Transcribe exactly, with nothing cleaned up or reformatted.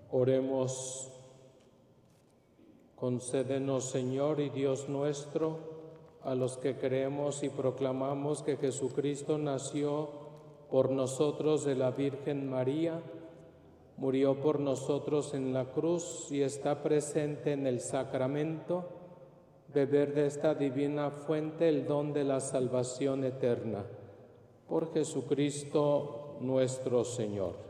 Oremos. Concédenos, Señor y Dios nuestro, a los que creemos y proclamamos que Jesucristo nació por nosotros de la Virgen María, murió por nosotros en la cruz y está presente en el sacramento, beber de esta divina fuente el don de la salvación eterna. Por Jesucristo nuestro Señor.